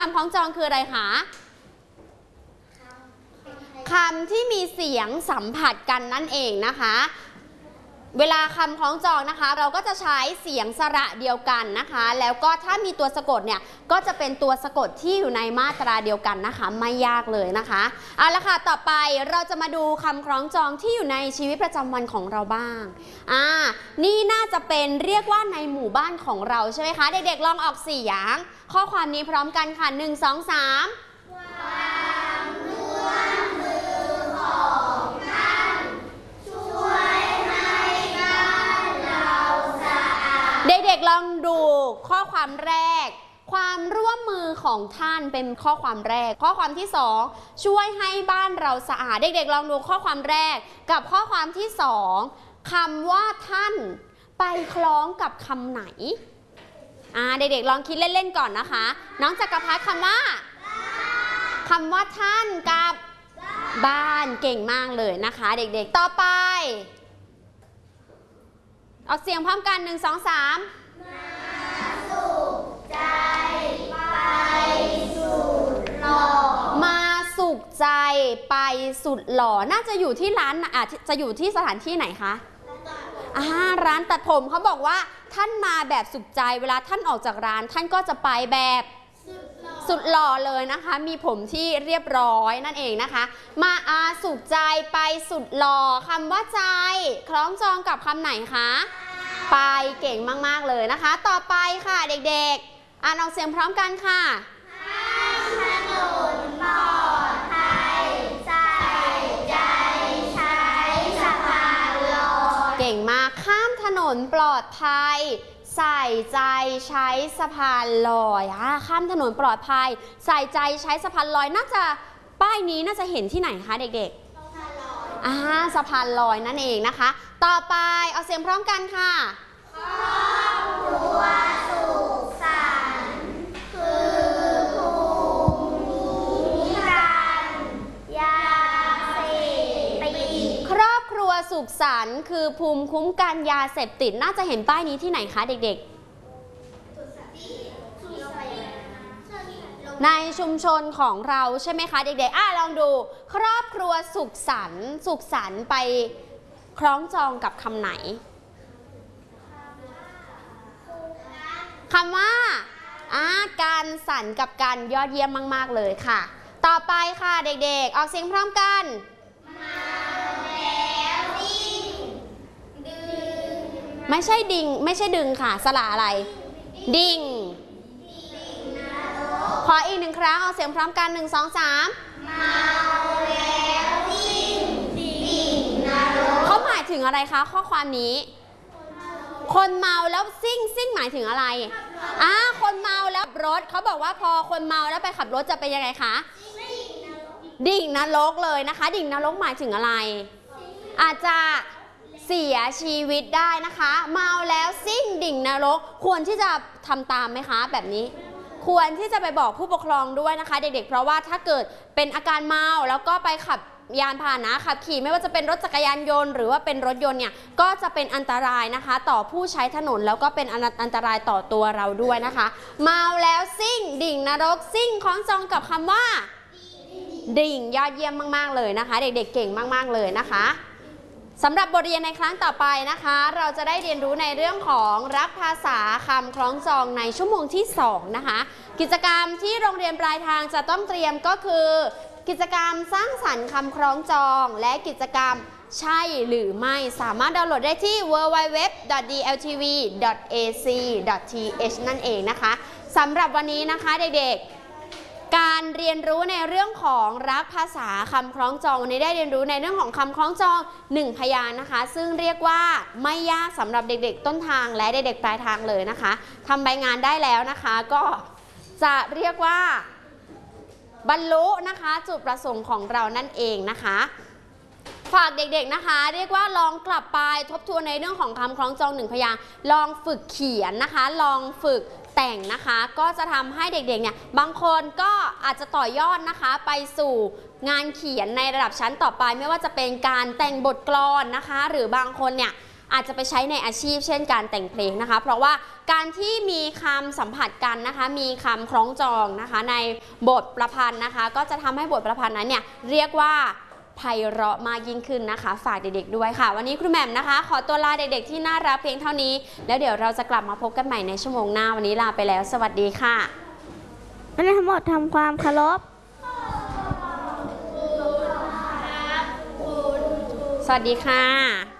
คำคล้องจองคืออะไรคะคำที่มีเสียงสัมผัสกันนั่นเองนะคะเวลาคำคล้องจองนะคะเราก็จะใช้เสียงสระเดียวกันนะคะแล้วก็ถ้ามีตัวสะกดเนี่ยก็จะเป็นตัวสะกดที่อยู่ในมาตราเดียวกันนะคะไม่ยากเลยนะคะเอาละค่ะต่อไปเราจะมาดูคำคล้องจองที่อยู่ในชีวิตประจำวันของเราบ้างนี่น่าจะเป็นเรียกว่าในหมู่บ้านของเราใช่ไหมคะเด็กๆลองออกเสียงข้อความนี้พร้อมกันค่ะ1 2 3ความร่วมมือของท่านช่วยให้บ้านเราสะอาดเด็กๆลองดูข้อความแรกความร่วมมือของท่านเป็นข้อความแรกข้อความที่2ช่วยให้บ้านเราสะอาดเด็กๆลองดูข้อความแรกกับข้อความที่2คำว่าท่านไปคล้องกับคำไหนเด็กๆลองคิดเล่นๆก่อนนะคะน้องจักรพัฒน์คำว่าท่านกับบ้านเก่งมากเลยนะคะเด็กๆต่อไปออกเสียงพร้อมกัน1 2 3มาสุขใจไปสุดหล่อมาสุขใจไปสุดหล่อน่าจะอยู่ที่ร้านจะอยู่ที่สถานที่ไหนคะร้านตัดผมเขาบอกว่าท่านมาแบบสุขใจเวลาท่านออกจากร้านท่านก็จะไปแบบสุดหล่อเลยนะคะมีผมที่เรียบร้อยนั่นเองนะคะมาสุขใจไปสุดหล่อคำว่าใจคล้องจองกับคำไหนคะไปเก่งมากๆเลยนะคะต่อไปค่ะเด็กๆออกเสียงพร้อมกันค่ะถนนปลอดภัยใส่ใจใช้สะพานลอยเก่งมากข้ามถนนปลอดภัยใส่ใจใช้สะพานลอยข้ามถนนปลอดภัยใส่ใจใช้สะพานลอยน่าจะป้ายนี้น่าจะเห็นที่ไหนคะเด็กๆสะพานลอยนั่นเองนะคะต่อไปเอาเสียงพร้อมกันค่ะครอบครัวสุขสันต์คือภูมิกันยาเสพติดครอบครัวสุขสันต์คือภูมิคุ้มกันยาเสพติดน่าจะเห็นป้ายนี้ที่ไหนคะเด็กๆในชุมชนของเราใช่ไหมคะเด็กๆลองดูครอบครัวสุขสันต์ไปคล้องจองกับคำไหนคำว่าการสรรกับการยอดเยี่ยมมากๆเลยค่ะต่อไปค่ะเด็กๆออกเสียงพร้อมกันมาแล้วดิ้งดึงไม่ใช่ดิ่งไม่ใช่ดึงค่ะสระอะไรดิ่งขออีก1 ครั้งออกเสียงพร้อมกัน1 2 3มาแล้วดิ้งดิ่งนรกเขาหมายถึงอะไรคะข้อความนี้คนเมาแล้วซิ่งหมายถึงอะไรคนเมาแล้วรถเขาบอกว่าพอคนเมาแล้วไปขับรถจะเป็นยังไงคะดิ่งนรกเลยนะคะดิ่งนรกหมายถึงอะไรอาจจะเสียชีวิตได้นะคะเมาแล้วซิ่งดิ่งนรกควรที่จะทำตามไหมคะแบบนี้ควรที่จะไปบอกผู้ปกครองด้วยนะคะเด็กๆเพราะว่าถ้าเกิดเป็นอาการเมาแล้วก็ไปขับยานพาหนะขับขี่ไม่ว่าจะเป็นรถจักรยานยนต์หรือว่าเป็นรถยนต์เนี่ยก็จะเป็นอันตรายนะคะต่อผู้ใช้ถนนแล้วก็เป็นอันตรายต่อตัวเราด้วยนะคะเมาแล้วซิ่งดิ่งนรกซิ่งคล้องจองกับคำว่าดิ่งยอดเยี่ยมมากๆเลยนะคะเด็กๆเก่งมากๆเลยนะคะสำหรับบทเรียนในครั้งต่อไปนะคะเราจะได้เรียนรู้ในเรื่องของรักภาษาคำคล้องจองในชั่วโมงที่2นะคะกิจกรรมที่โรงเรียนปลายทางจะต้องเตรียมก็คือกิจกรรมสร้างสรรค์คำคล้องจองและกิจกรรมใช่หรือไม่สามารถดาวน์โหลดได้ที่ www.dltv.ac.th นั่นเองนะคะสำหรับวันนี้นะคะเด็กๆการเรียนรู้ในเรื่องของรักภาษาคำคล้องจองวันนี้ได้เรียนรู้ในเรื่องของคำคล้องจอง1 พยางค์นะคะซึ่งเรียกว่าไม่ยากสำหรับเด็กๆต้นทางและเด็กๆปลายทางเลยนะคะทำใบงานได้แล้วนะคะก็จะเรียกว่าบรรลุนะคะจุดประสงค์ของเรานั่นเองนะคะฝากเด็กๆนะคะเรียกว่าลองกลับไปทบทวนในเรื่องของคำคล้องจอง1 พยางค์ลองฝึกเขียนนะคะลองฝึกแต่งนะคะก็จะทำให้เด็กๆเนี่ยบางคนก็อาจจะต่อยอดนะคะไปสู่งานเขียนในระดับชั้นต่อไปไม่ว่าจะเป็นการแต่งบทกลอนนะคะหรือบางคนเนี่ยอาจจะไปใช้ในอาชีพเช่นการแต่งเพลงนะคะเพราะว่าการที่มีคำสัมผัสกันนะคะมีคำคล้องจองนะคะในบทประพันธ์นะคะก็จะทำให้บทประพันธ์นั้นเนี่ยเรียกว่าไพเราะมากยิ่งขึ้นนะคะฝากเด็กๆด้วยค่ะวันนี้ครูแหม่มนะคะขอตัวลาเด็กๆที่น่ารักเพียงเท่านี้แล้วเดี๋ยวเราจะกลับมาพบกันใหม่ในชั่วโมงหน้าวันนี้ลาไปแล้วสวัสดีค่ะวันนี้ทั้งหมดทำความเคารพสวัสดีค่ะ